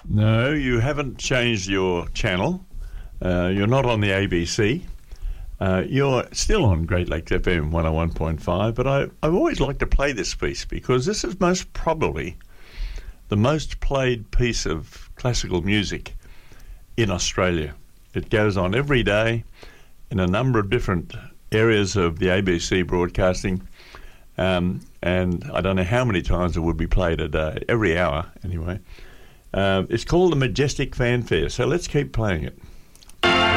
No, you haven't changed your channel. You're not on the ABC. You're still on Great Lakes FM 101.5, but I've always liked to play this piece because this is most probably the most played piece of classical music in Australia. It goes on every day in a number of different areas of the ABC broadcasting, and I don't know how many times it would be played a day, every hour anyway. It's called the Majestic Fanfare, so let's keep playing it.